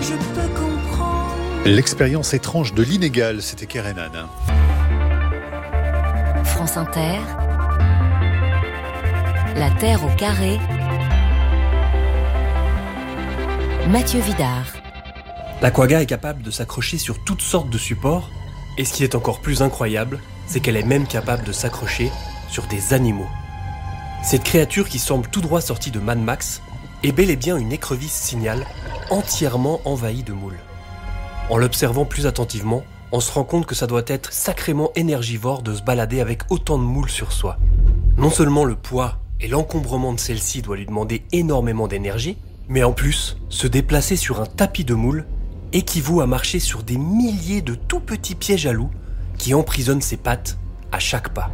je peux comprendre. L'expérience étrange de l'inégal, c'était Kerenan. France Inter, La Terre au carré, Mathieu Vidard. La quagga est capable de s'accrocher sur toutes sortes de supports, et ce qui est encore plus incroyable, c'est qu'elle est même capable de s'accrocher sur des animaux. Cette créature qui semble tout droit sortie de Mad Max est bel et bien une écrevisse signal entièrement envahie de moules. En l'observant plus attentivement, on se rend compte que ça doit être sacrément énergivore de se balader avec autant de moules sur soi. Non seulement le poids et l'encombrement de celle-ci doit lui demander énormément d'énergie, mais en plus, se déplacer sur un tapis de moules équivaut à marcher sur des milliers de tout petits pièges à loups qui emprisonnent ses pattes à chaque pas.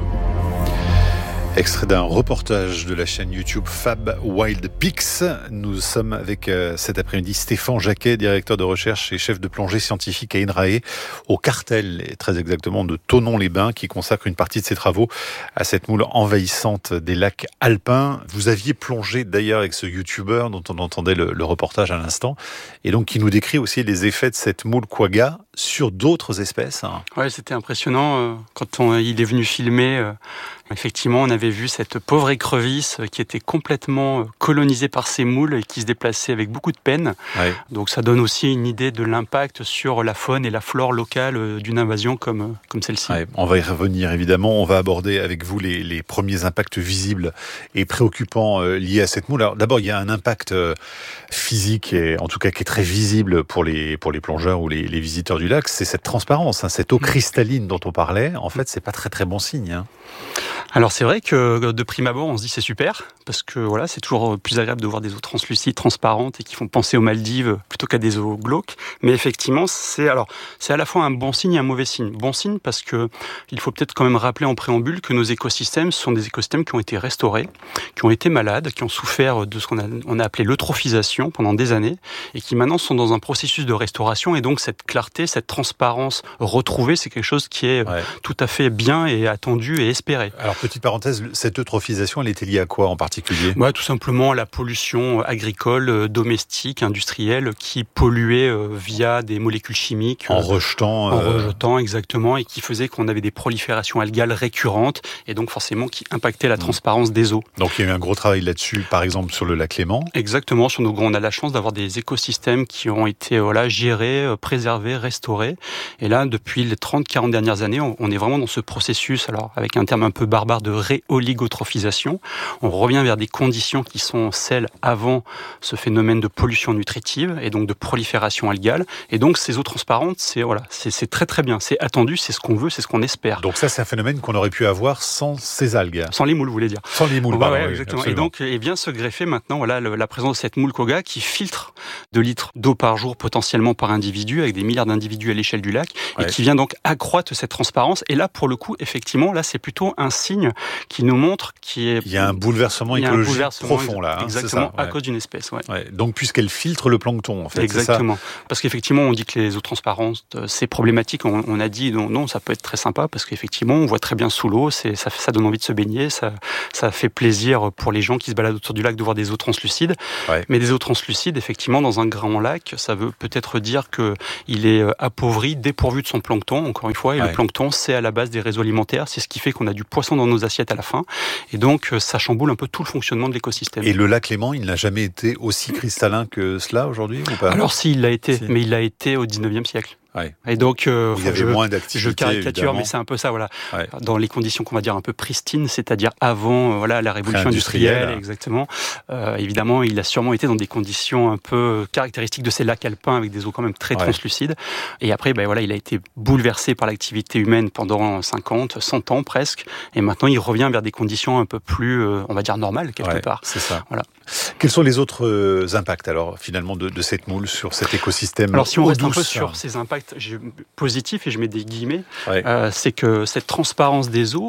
Extrait d'un reportage de la chaîne YouTube Fab Wild Pics. Nous sommes avec cet après-midi Stéphane Jacquet, directeur de recherche et chef de plongée scientifique à INRAE, au cartel, et très exactement de Thonon-les-Bains, qui consacre une partie de ses travaux à cette moule envahissante des lacs alpins. Vous aviez plongé d'ailleurs avec ce YouTuber dont on entendait le reportage à l'instant, et donc qui nous décrit aussi les effets de cette moule quagga sur d'autres espèces. Ouais, c'était impressionnant quand il est venu filmer. Effectivement, on avait vu cette pauvre écrevisse qui était complètement colonisée par ces moules et qui se déplaçait avec beaucoup de peine. Ouais. Donc ça donne aussi une idée de l'impact sur la faune et la flore locale d'une invasion comme celle-ci. Ouais, on va y revenir évidemment. On va aborder avec vous les premiers impacts visibles et préoccupants liés à cette moule. Alors d'abord, il y a un impact physique, et en tout cas qui est très visible pour les plongeurs ou les visiteurs du lac. C'est cette transparence, cette eau cristalline dont on parlait. En fait, c'est pas très très bon signe. Alors c'est vrai que de prime abord on se dit c'est super parce que voilà, c'est toujours plus agréable de voir des eaux translucides, transparentes et qui font penser aux Maldives plutôt qu'à des eaux glauques. Mais effectivement c'est à la fois un bon signe et un mauvais signe. Bon signe parce que il faut peut-être quand même rappeler en préambule que nos écosystèmes sont des écosystèmes qui ont été restaurés, qui ont été malades, qui ont souffert de ce qu'on a appelé l'eutrophisation pendant des années et qui maintenant sont dans un processus de restauration, et donc cette clarté, cette transparence retrouvée, c'est quelque chose qui est tout à fait bien et attendu et espéré. Alors, petite parenthèse, cette eutrophisation, elle était liée à quoi en particulier ? Tout simplement à la pollution agricole, domestique, industrielle, qui polluait via des molécules chimiques. En rejetant, exactement, et qui faisait qu'on avait des proliférations algales récurrentes, et donc forcément qui impactaient la transparence des eaux. Donc il y a eu un gros travail là-dessus, par exemple sur le lac Léman. Exactement, on a la chance d'avoir des écosystèmes qui ont été gérés, préservés, restaurés. Et là, depuis les 30-40 dernières années, on est vraiment dans ce processus, alors avec un terme un peu barbare, de réoligotrophisation. On revient vers des conditions qui sont celles avant ce phénomène de pollution nutritive et donc de prolifération algale. Et donc ces eaux transparentes, c'est très très bien, c'est attendu, c'est ce qu'on veut, c'est ce qu'on espère. Donc ça, c'est un phénomène qu'on aurait pu avoir sans ces algues. Sans les moules, vous voulez dire. Sans les moules, pardon. Exactement. Et donc, vient se greffer maintenant la présence de cette moule quagga qui filtre 2 litres d'eau par jour potentiellement par individu, avec des milliards d'individus à l'échelle du lac, et qui vient donc accroître cette transparence. Et là, pour le coup, effectivement, là, c'est plutôt un signe qui nous montre il y a un bouleversement écologique profond là. Exactement, à cause d'une espèce. Donc puisqu'elle filtre le plancton, en fait. Exactement. C'est ça. Parce qu'effectivement, on dit que les eaux transparentes, c'est problématique. On a dit non, ça peut être très sympa parce qu'effectivement, on voit très bien sous l'eau. Ça donne envie de se baigner. Ça fait plaisir pour les gens qui se baladent autour du lac de voir des eaux translucides. Ouais. Mais des eaux translucides, effectivement, dans un grand lac, ça veut peut-être dire que il est appauvri, dépourvu de son plancton. Encore une fois, et le plancton, c'est à la base des réseaux alimentaires. C'est ce qui fait qu'on a du poisson dans nos assiettes à la fin, et donc ça chamboule un peu tout le fonctionnement de l'écosystème. Et le lac Léman, il n'a jamais été aussi cristallin que cela aujourd'hui, ou pas ? Alors si, il l'a été, mais il l'a été au 19e siècle. Ouais. Et donc, il y avait moins d'activité, je caricature, évidemment. mais c'est un peu ça, voilà. Ouais. Dans les conditions qu'on va dire un peu pristines, c'est-à-dire avant, la révolution industrielle, exactement. Évidemment, il a sûrement été dans des conditions un peu caractéristiques de ces lacs alpins avec des eaux quand même très translucides. Et après, il a été bouleversé par l'activité humaine pendant 50, 100 ans presque. Et maintenant, il revient vers des conditions un peu plus, on va dire normales quelque part. C'est ça. Voilà. Quels sont les autres impacts alors finalement de cette moule sur cet écosystème ? Alors si on reste un peu sur ces impacts positifs, et je mets des guillemets, c'est que cette transparence des eaux,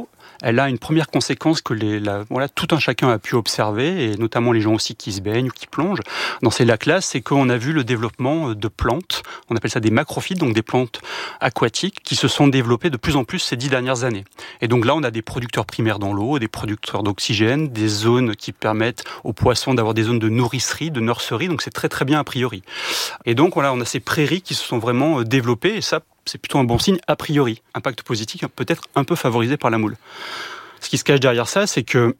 elle a une première conséquence que tout un chacun a pu observer, et notamment les gens aussi qui se baignent ou qui plongent dans ces lacs-là, c'est qu'on a vu le développement de plantes, on appelle ça des macrophytes, donc des plantes aquatiques, qui se sont développées de plus en plus ces 10 dernières années. Et donc là, on a des producteurs primaires dans l'eau, des producteurs d'oxygène, des zones qui permettent aux poissons d'avoir des zones de nourricerie, de nurserie, donc c'est très très bien a priori. Et donc voilà, on a ces prairies qui se sont vraiment développées, et ça, c'est plutôt un bon signe a priori. Impact positif peut-être un peu favorisé par la moule. Ce qui se cache derrière ça, c'est que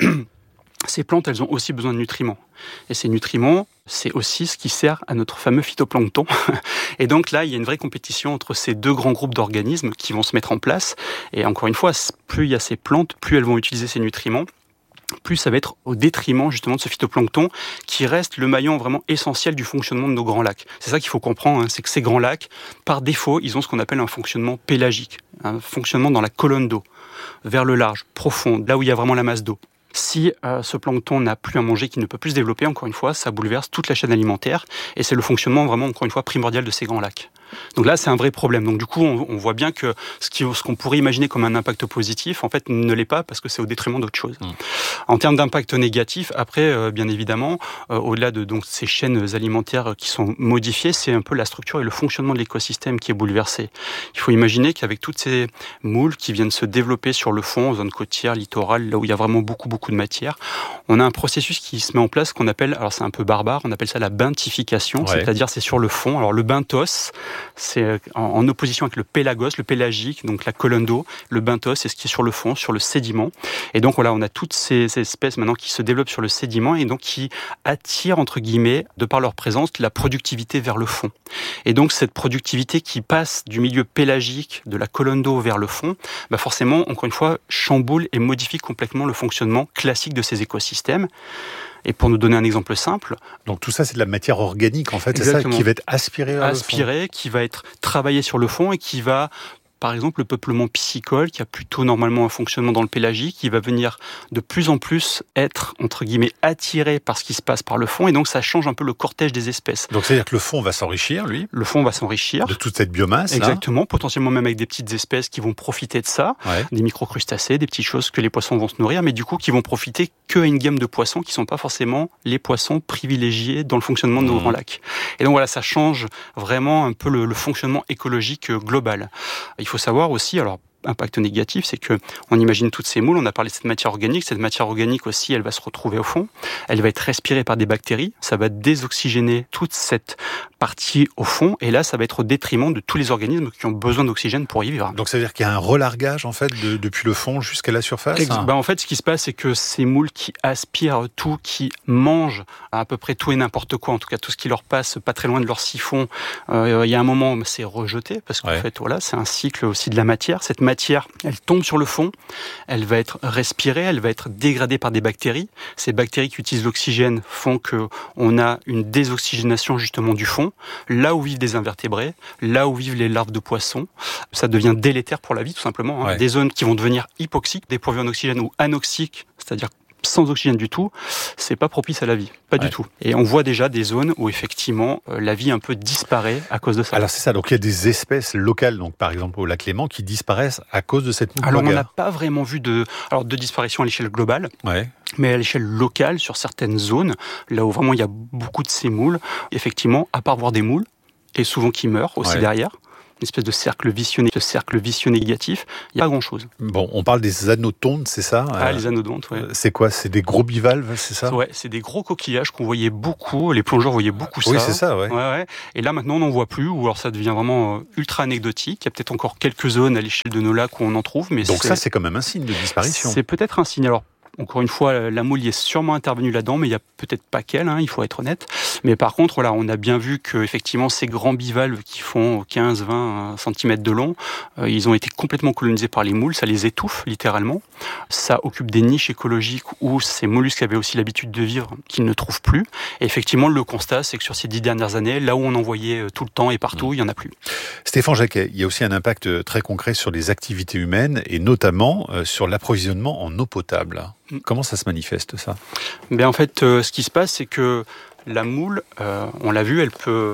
ces plantes, elles ont aussi besoin de nutriments. Et ces nutriments, c'est aussi ce qui sert à notre fameux phytoplancton. Et donc là, il y a une vraie compétition entre ces deux grands groupes d'organismes qui vont se mettre en place. Et encore une fois, plus il y a ces plantes, plus elles vont utiliser ces nutriments, plus ça va être au détriment justement de ce phytoplancton qui reste le maillon vraiment essentiel du fonctionnement de nos grands lacs. C'est ça qu'il faut comprendre, c'est que ces grands lacs, par défaut, ils ont ce qu'on appelle un fonctionnement pélagique, un fonctionnement dans la colonne d'eau, vers le large, profond, là où il y a vraiment la masse d'eau. Si ce plancton n'a plus à manger, qu'il ne peut plus se développer, encore une fois, ça bouleverse toute la chaîne alimentaire, et c'est le fonctionnement vraiment, encore une fois, primordial de ces grands lacs. Donc là, c'est un vrai problème. Donc du coup, on voit bien que ce qu'on pourrait imaginer comme un impact positif, en fait, ne l'est pas parce que c'est au détriment d'autres choses. En termes d'impact négatif, après, bien évidemment, au-delà de donc ces chaînes alimentaires qui sont modifiées, c'est un peu la structure et le fonctionnement de l'écosystème qui est bouleversé. Il faut imaginer qu'avec toutes ces moules qui viennent se développer sur le fond, en zone côtière, littorale, là où il y a vraiment beaucoup de matière, on a un processus qui se met en place qu'on appelle, alors c'est un peu barbare, on appelle ça la benthification, c'est-à-dire c'est sur le fond. Alors le benthos, c'est en opposition avec le pélagos, le pélagique, donc la colonne d'eau. Le benthos, c'est ce qui est sur le fond, sur le sédiment. Et donc voilà, on a toutes ces espèces maintenant qui se développent sur le sédiment et donc qui attirent, entre guillemets, de par leur présence, la productivité vers le fond. Et donc cette productivité qui passe du milieu pélagique, de la colonne d'eau vers le fond, bah forcément, encore une fois, chamboule et modifie complètement le fonctionnement classique de ces écosystèmes. Et pour nous donner un exemple simple... Donc tout ça, c'est de la matière organique, en fait, c'est ça qui va être aspirée vers le fond. Qui va être travaillé sur le fond et qui va... Par exemple, le peuplement piscicole, qui a plutôt normalement un fonctionnement dans le pélagique, qui va venir de plus en plus être, entre guillemets, attiré par ce qui se passe par le fond, et donc ça change un peu le cortège des espèces. Donc c'est-à-dire que le fond va s'enrichir, lui ? Le fond va s'enrichir. De toute cette biomasse, exactement, là. Potentiellement même avec des petites espèces qui vont profiter de ça, des microcrustacés, des petites choses que les poissons vont se nourrir, mais du coup qui vont profiter qu'à une gamme de poissons qui ne sont pas forcément les poissons privilégiés dans le fonctionnement de nos grands lacs. Et donc voilà, ça change vraiment un peu le fonctionnement écologique global. Il faut savoir aussi, alors impact négatif, c'est que on imagine toutes ces moules, on a parlé de cette matière organique aussi, elle va se retrouver au fond, elle va être respirée par des bactéries, ça va désoxygéner toute cette partie au fond, et là ça va être au détriment de tous les organismes qui ont besoin d'oxygène pour y vivre. Donc ça veut dire qu'il y a un relargage en fait depuis le fond jusqu'à la surface. En fait, ce qui se passe, c'est que ces moules qui aspirent tout, qui mangent à peu près tout et n'importe quoi, en tout cas tout ce qui leur passe pas très loin de leur siphon, il y a un moment c'est rejeté, parce qu'en fait voilà, c'est un cycle aussi de la matière. Cette matière, elle tombe sur le fond, elle va être respirée, elle va être dégradée par des bactéries. Ces bactéries qui utilisent l'oxygène font qu'on a une désoxygénation justement du fond, là où vivent des invertébrés, là où vivent les larves de poissons. Ça devient délétère pour la vie tout simplement. Des zones qui vont devenir hypoxiques, dépourvues en oxygène, ou anoxiques, c'est-à-dire sans oxygène du tout, c'est pas propice à la vie, pas du tout. Et on voit déjà des zones où effectivement la vie un peu disparaît à cause de ça. Alors c'est ça, donc il y a des espèces locales, donc par exemple au lac Léman, qui disparaissent à cause de cette moule. Alors on n'a pas vraiment vu de disparition à l'échelle globale, mais à l'échelle locale, sur certaines zones, là où vraiment il y a beaucoup de ces moules, effectivement, à part voir des moules, et souvent qui meurent aussi derrière, une espèce de cercle vicieux négatif, il n'y a pas grand-chose. Bon, on parle des anodontes, c'est ça ? Les anodontes, C'est quoi ? C'est des gros bivalves, c'est ça ? Ouais, c'est des gros coquillages qu'on voyait beaucoup, les plongeurs voyaient beaucoup ça. Oui, c'est ça, Et là, maintenant, on n'en voit plus, ou alors ça devient vraiment ultra anecdotique. Il y a peut-être encore quelques zones à l'échelle de nos lacs où on en trouve, mais donc ça, c'est quand même un signe de disparition. C'est peut-être un signe. Alors, encore une fois, la moule y est sûrement intervenue là-dedans, mais il n'y a peut-être pas qu'elle, il faut être honnête. Mais par contre, voilà, on a bien vu que effectivement, ces grands bivalves qui font 15-20 cm de long, ils ont été complètement colonisés par les moules, ça les étouffe littéralement. Ça occupe des niches écologiques où ces mollusques avaient aussi l'habitude de vivre, qu'ils ne trouvent plus. Et effectivement, le constat, c'est que sur ces 10 dernières années, là où on en voyait tout le temps et partout, il n'y en a plus. Stéphane Jacquet, il y a aussi un impact très concret sur les activités humaines et notamment sur l'approvisionnement en eau potable. Comment ça se manifeste, ça ? En fait, ce qui se passe, c'est que la moule, on l'a vu, elle peut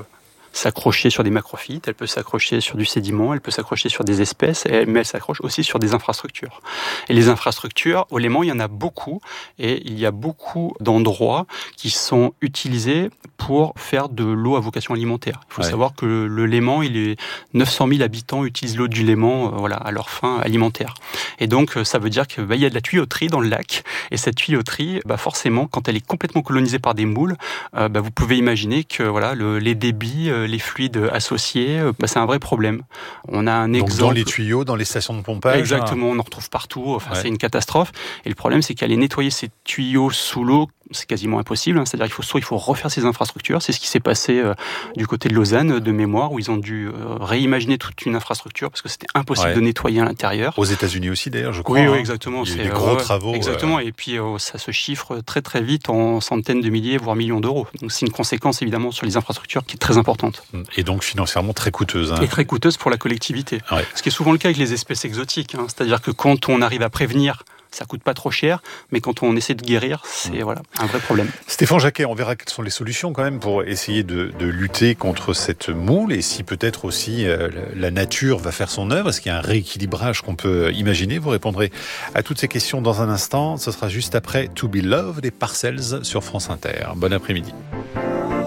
s'accrocher sur des macrophytes, elle peut s'accrocher sur du sédiment, elle peut s'accrocher sur des espèces, mais elle s'accroche aussi sur des infrastructures. Et les infrastructures, au Léman, il y en a beaucoup, et il y a beaucoup d'endroits qui sont utilisés pour faire de l'eau à vocation alimentaire. Il faut savoir que le Léman, 900 000 habitants utilisent l'eau du Léman à leur fin alimentaire. Et donc, ça veut dire qu'il y a de la tuyauterie dans le lac, et cette tuyauterie, forcément, quand elle est complètement colonisée par des moules, vous pouvez imaginer que les débits, les fluides associés, c'est un vrai problème. On a un exemple. Donc dans les tuyaux, dans les stations de pompage. Exactement, on en retrouve partout. C'est une catastrophe. Et le problème, c'est qu'aller nettoyer ces tuyaux sous l'eau, c'est quasiment impossible. C'est-à-dire qu'il faut refaire ces infrastructures. C'est ce qui s'est passé du côté de Lausanne, de mémoire, où ils ont dû réimaginer toute une infrastructure parce que c'était impossible de nettoyer à l'intérieur. Aux États-Unis aussi, d'ailleurs, je crois. Oui, exactement. Il y a eu des gros travaux. Exactement. Et puis, ça se chiffre très, très vite en centaines de milliers, voire millions d'euros. Donc, c'est une conséquence, évidemment, sur les infrastructures qui est très importante. Et donc, financièrement, très coûteuse. Et très coûteuse pour la collectivité. Ouais. Ce qui est souvent le cas avec les espèces exotiques. C'est-à-dire que quand on arrive à prévenir, ça coûte pas trop cher, mais quand on essaie de guérir, c'est un vrai problème. Stéphane Jacquet, on verra quelles sont les solutions quand même pour essayer de lutter contre cette moule et si peut-être aussi la nature va faire son œuvre. Est-ce qu'il y a un rééquilibrage qu'on peut imaginer? Vous répondrez à toutes ces questions dans un instant. Ce sera juste après To Be Loved des Parcels sur France Inter. Bon après-midi.